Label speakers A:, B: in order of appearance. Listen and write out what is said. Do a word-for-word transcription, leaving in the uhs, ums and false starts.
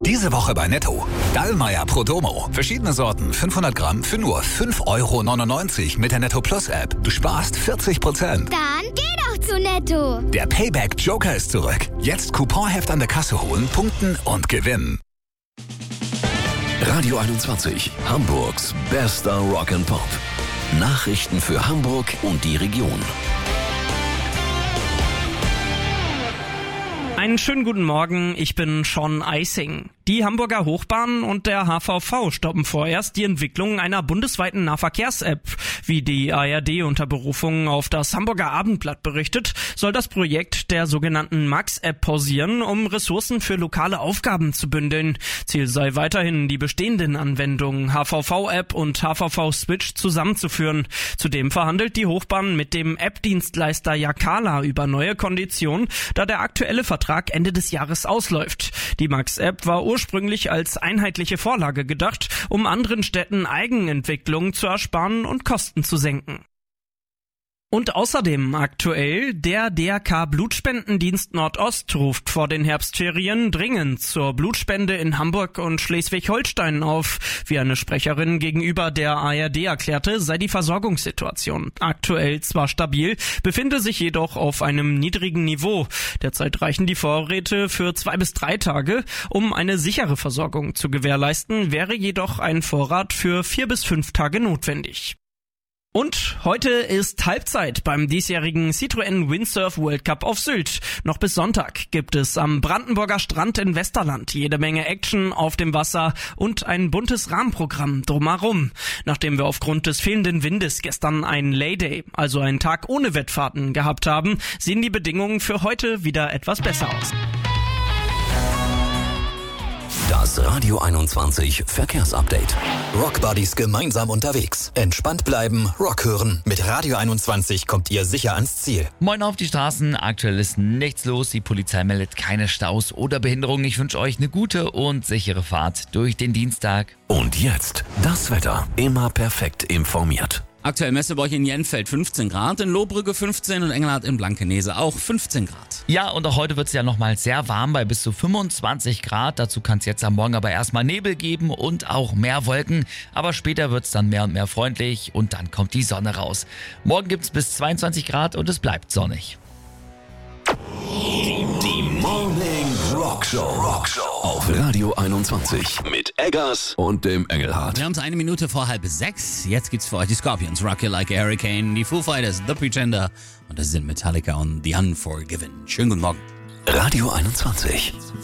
A: Diese Woche bei Netto. Dallmayr Prodomo. Verschiedene Sorten, fünfhundert Gramm für nur fünf Euro neunundneunzig mit der Netto Plus App. Du sparst vierzig Prozent.
B: Dann geh doch zu Netto.
A: Der Payback Joker ist zurück. Jetzt Couponheft an der Kasse holen, punkten und gewinnen.
C: Radio einundzwanzig, Hamburgs bester Rock'n'Pop. Nachrichten für Hamburg und die Region.
D: Einen schönen guten Morgen, ich bin Sean Eising. Die Hamburger Hochbahn und der H V V stoppen vorerst die Entwicklung einer bundesweiten Nahverkehrs-App. Wie die A R D unter Berufung auf das Hamburger Abendblatt berichtet, soll das Projekt der sogenannten Max-App pausieren, um Ressourcen für lokale Aufgaben zu bündeln. Ziel sei weiterhin, die bestehenden Anwendungen H V V-App und H V V-Switch zusammenzuführen. Zudem verhandelt die Hochbahn mit dem App-Dienstleister Yakala über neue Konditionen, da der aktuelle Vertrag Ende des Jahres ausläuft. Die Max-App war ursprünglich als einheitliche Vorlage gedacht, um anderen Städten Eigenentwicklungen zu ersparen und Kosten zu senken. Und außerdem aktuell, der D R K Blutspendendienst Nordost ruft vor den Herbstferien dringend zur Blutspende in Hamburg und Schleswig-Holstein auf. Wie eine Sprecherin gegenüber der A R D erklärte, sei die Versorgungssituation aktuell zwar stabil, befinde sich jedoch auf einem niedrigen Niveau. Derzeit reichen die Vorräte für zwei bis drei Tage. Um eine sichere Versorgung zu gewährleisten, wäre jedoch ein Vorrat für vier bis fünf Tage notwendig. Und heute ist Halbzeit beim diesjährigen Citroën Windsurf World Cup auf Sylt. Noch bis Sonntag gibt es am Brandenburger Strand in Westerland jede Menge Action auf dem Wasser und ein buntes Rahmenprogramm drumherum. Nachdem wir aufgrund des fehlenden Windes gestern einen Layday, also einen Tag ohne Wettfahrten, gehabt haben, sehen die Bedingungen für heute wieder etwas besser aus.
C: Das Radio einundzwanzig Verkehrsupdate.
E: Rockbuddies gemeinsam unterwegs. Entspannt bleiben, Rock hören. Mit Radio einundzwanzig kommt ihr sicher ans Ziel.
F: Moin auf die Straßen. Aktuell ist nichts los. Die Polizei meldet keine Staus oder Behinderungen. Ich wünsche euch eine gute und sichere Fahrt durch den Dienstag.
C: Und jetzt das Wetter. Immer perfekt informiert.
G: Aktuell Messe bei euch in Jenfeld fünfzehn Grad, in Lohbrügge fünfzehn und Engelhardt in Blankenese auch fünfzehn Grad.
F: Ja, und auch heute wird es ja nochmal sehr warm bei bis zu fünfundzwanzig Grad. Dazu kann es jetzt am Morgen aber erstmal Nebel geben und auch mehr Wolken. Aber später wird es dann mehr und mehr freundlich und dann kommt die Sonne raus. Morgen gibt es bis zweiundzwanzig Grad und es bleibt sonnig.
C: Die Morning Rock Show. Rock Show auf Radio einundzwanzig mit Eggers und dem Engelhardt.
G: Wir haben es eine Minute vor halb sechs. Jetzt gibt's für euch die Scorpions, Rock You Like a Hurricane, die Foo Fighters, The Pretender und das sind Metallica und The Unforgiven. Schönen guten Morgen.
C: Radio einundzwanzig.